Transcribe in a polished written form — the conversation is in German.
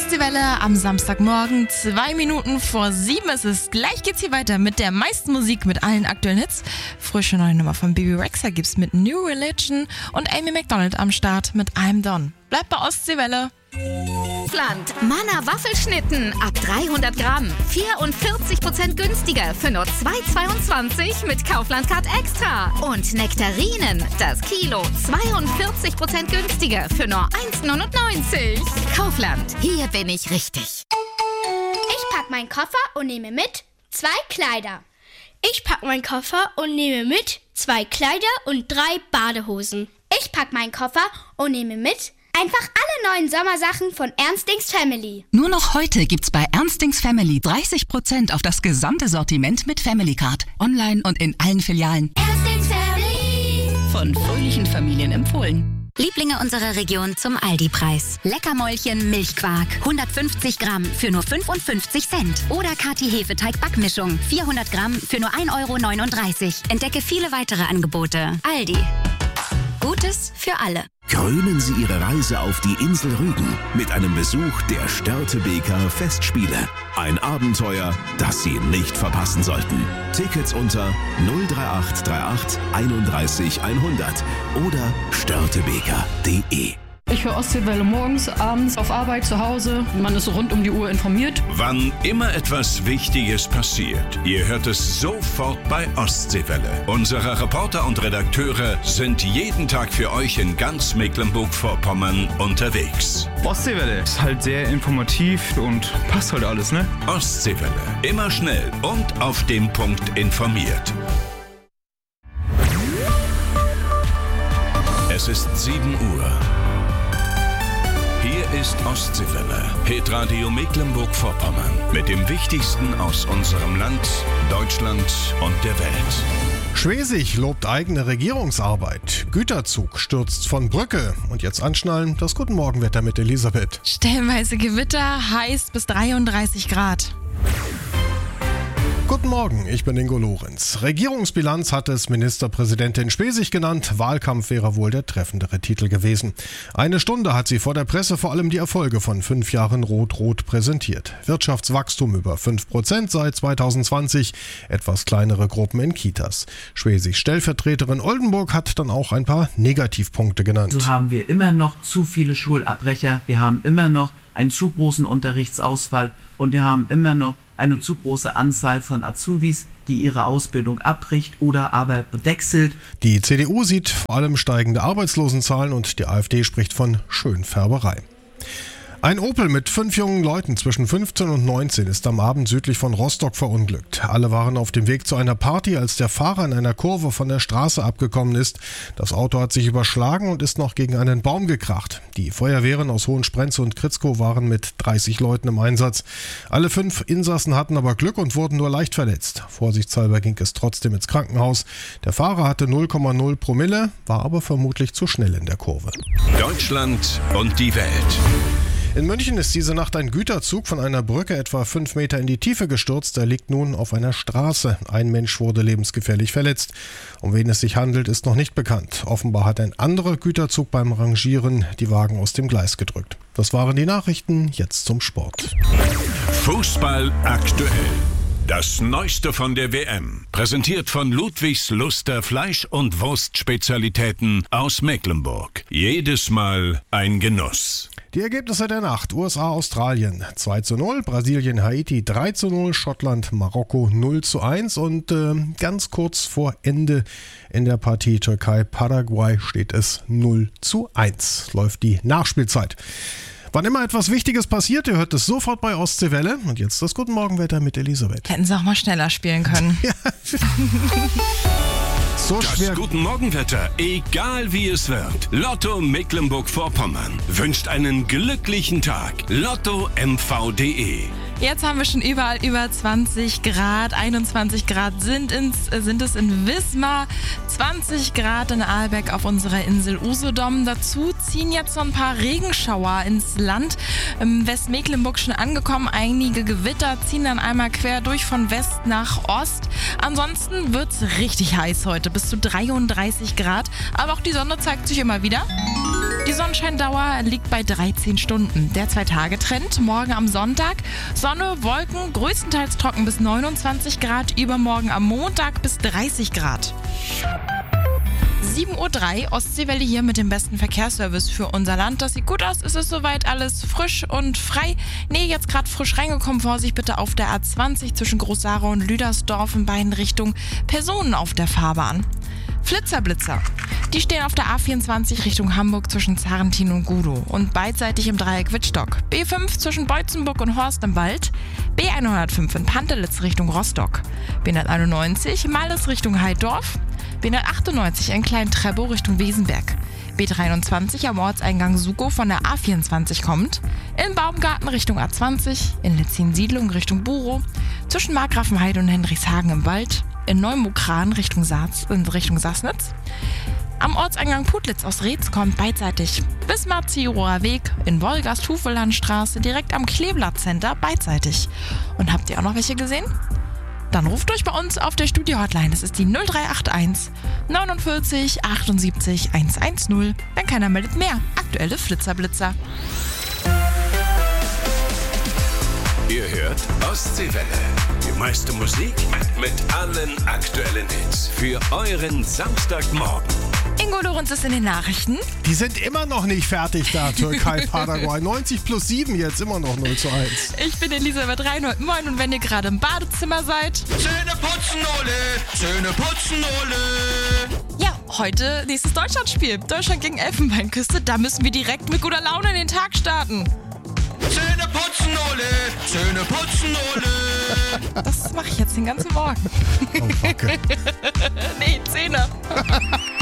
Ostseewelle am Samstagmorgen, 2 Minuten vor 7 ist es. Gleich geht's hier weiter mit der meisten Musik, mit allen aktuellen Hits. Frische neue Nummer von Bebe Rexha gibt's mit New Religion und Amy Macdonald am Start mit I'm Done. Bleibt bei Ostseewelle. Land. Manna Waffelschnitten ab 300 Gramm. 44% günstiger für nur 2,22 mit Kaufland Card Extra. Und Nektarinen, das Kilo, 42% günstiger für nur 1,99. Kaufland, hier bin ich richtig. Ich pack meinen Koffer und nehme mit 2 Kleider. Ich pack meinen Koffer und nehme mit 2 Kleider und 3 Badehosen. Ich pack meinen Koffer und nehme mit einfach alle neuen Sommersachen von Ernstings Family. Nur noch heute gibt's bei Ernstings Family 30% auf das gesamte Sortiment mit Family Card. Online und in allen Filialen. Ernstings Family. Von fröhlichen Familien empfohlen. Lieblinge unserer Region zum Aldi-Preis. Leckermäulchen Milchquark, 150 Gramm für nur 55 Cent. Oder Kati Hefeteig-Backmischung, 400 Gramm für nur 1,39 Euro. Entdecke viele weitere Angebote. Aldi. Gutes für alle. Krönen Sie Ihre Reise auf die Insel Rügen mit einem Besuch der Störtebeker Festspiele. Ein Abenteuer, das Sie nicht verpassen sollten. Tickets unter 03838 31 100 oder störtebeker.de. Ich höre Ostseewelle morgens, abends, auf Arbeit, zu Hause. Man ist rund um die Uhr informiert. Wann immer etwas Wichtiges passiert, ihr hört es sofort bei Ostseewelle. Unsere Reporter und Redakteure sind jeden Tag für euch in ganz Mecklenburg-Vorpommern unterwegs. Ostseewelle ist halt sehr informativ und passt halt alles, ne? Ostseewelle. Immer schnell und auf den Punkt informiert. Es ist 7 Uhr. Hier ist Ostseewelle, Hitradio Mecklenburg-Vorpommern, mit dem Wichtigsten aus unserem Land, Deutschland und der Welt. Schwesig lobt eigene Regierungsarbeit. Güterzug stürzt von Brücke. Und jetzt anschnallen, das Guten Morgen-Wetter mit Elisabeth. Stellenweise Gewitter, heiß bis 33 Grad. Guten Morgen, ich bin Ingo Lorenz. Regierungsbilanz hat es Ministerpräsidentin Schwesig genannt. Wahlkampf wäre wohl der treffendere Titel gewesen. 1 Stunde hat sie vor der Presse vor allem die Erfolge von 5 Jahren Rot-Rot präsentiert. Wirtschaftswachstum über 5% seit 2020, etwas kleinere Gruppen in Kitas. Schwesigs Stellvertreterin Oldenburg hat dann auch ein paar Negativpunkte genannt. So haben wir immer noch zu viele Schulabbrecher, wir haben immer noch einen zu großen Unterrichtsausfall und wir haben immer noch eine zu große Anzahl von Azubis, die ihre Ausbildung abbricht oder aber wechselt. Die CDU sieht vor allem steigende Arbeitslosenzahlen und die AfD spricht von Schönfärberei. Ein Opel mit 5 jungen Leuten zwischen 15 und 19 ist am Abend südlich von Rostock verunglückt. Alle waren auf dem Weg zu einer Party, als der Fahrer in einer Kurve von der Straße abgekommen ist. Das Auto hat sich überschlagen und ist noch gegen einen Baum gekracht. Die Feuerwehren aus Hohensprenze und Kritzkow waren mit 30 Leuten im Einsatz. Alle 5 Insassen hatten aber Glück und wurden nur leicht verletzt. Vorsichtshalber ging es trotzdem ins Krankenhaus. Der Fahrer hatte 0,0 Promille, war aber vermutlich zu schnell in der Kurve. Deutschland und die Welt. In München ist diese Nacht ein Güterzug von einer Brücke etwa 5 Meter in die Tiefe gestürzt. Er liegt nun auf einer Straße. Ein Mensch wurde lebensgefährlich verletzt. Um wen es sich handelt, ist noch nicht bekannt. Offenbar hat ein anderer Güterzug beim Rangieren die Wagen aus dem Gleis gedrückt. Das waren die Nachrichten, jetzt zum Sport. Fußball aktuell. Das Neueste von der WM, präsentiert von Ludwigs Luster Fleisch- und Wurstspezialitäten aus Mecklenburg. Jedes Mal ein Genuss. Die Ergebnisse der Nacht: USA, Australien 2:0, Brasilien, Haiti 3:0, Schottland, Marokko 0:1 und ganz kurz vor Ende in der Partie Türkei, Paraguay steht es 0:1. Läuft die Nachspielzeit. Wann immer etwas Wichtiges passiert, ihr hört es sofort bei Ostseewelle. Und jetzt das Guten Morgenwetter mit Elisabeth. Hätten sie auch mal schneller spielen können. Ja. So schwer. Das Guten Morgenwetter, egal wie es wird. Lotto Mecklenburg-Vorpommern wünscht einen glücklichen Tag. LottoMV.de. Jetzt haben wir schon überall über 20 Grad. 21 Grad sind es in Wismar, 20 Grad in Ahlbeck auf unserer Insel Usedom. Dazu ziehen jetzt so ein paar Regenschauer ins Land. Im Westmecklenburg schon angekommen. Einige Gewitter ziehen dann einmal quer durch von West nach Ost. Ansonsten wird es richtig heiß heute, bis zu 33 Grad. Aber auch die Sonne zeigt sich immer wieder. Die Sonnenscheindauer liegt bei 13 Stunden. Der 2-Tage-Trend, morgen am Sonntag, Sonne, Wolken, größtenteils trocken bis 29 Grad, übermorgen am Montag bis 30 Grad. 7:03 Uhr, Ostseewelle hier mit dem besten Verkehrsservice für unser Land. Das sieht gut aus, es ist soweit alles frisch und frei. Jetzt gerade frisch reingekommen, Vorsicht bitte auf der A20 zwischen Großsara und Lüdersdorf in beiden Richtungen. Personen auf der Fahrbahn. Flitzer-Blitzer. Die stehen auf der A24 Richtung Hamburg zwischen Zarentin und Gudow und beidseitig im Dreieck Wittstock. B5 zwischen Beutzenburg und Horst im Wald. B105 in Pantelitz Richtung Rostock. B191 Malles Richtung Heidorf. B198 in Klein-Treppow Richtung Wesenberg. B23 am Ortseingang Sukow von der A24 kommt. In Baumgarten Richtung A20. In Letzin-Siedlung Richtung Burow. Zwischen Markgrafenheide und Hendrichshagen im Wald. In Neumokran Richtung Sassnitz. Am Ortseingang Putlitz aus Reetz kommt beidseitig Bismarck-Zierower Weg in Wolgast-Hufelandstraße direkt am Kleeblatt-Center beidseitig. Und habt ihr auch noch welche gesehen? Dann ruft euch bei uns auf der Studio-Hotline. Das ist die 0381 49 78 110. Wenn keiner meldet, mehr aktuelle Flitzerblitzer. Ihr hört Ostseewelle. Die meiste Musik mit allen aktuellen Hits. Für euren Samstagmorgen. Ingo Lorenz ist in den Nachrichten. Die sind immer noch nicht fertig da, Türkei, Paraguay. 90+7 jetzt immer noch 0:1. Ich bin Elisabeth Reinhold. Moin, und wenn ihr gerade im Badezimmer seid... Zähne putzen, Ole! Zähne putzen, Ole! Ja, heute nächstes Deutschlandspiel. Deutschland gegen Elfenbeinküste. Da müssen wir direkt mit guter Laune in den Tag starten. Zähne putzen, Ole! Zähne putzen, Ole! Das mache ich jetzt den ganzen Morgen. Oh, okay. Nee, Zähne.